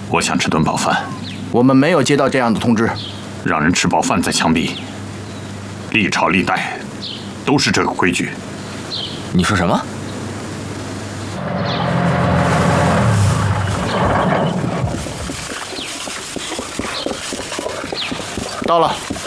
我想吃顿饱饭。 我们没有接到这样的通知。 让人吃饱饭再枪毙，历朝历代都是这个规矩。 你说什么？ 到了。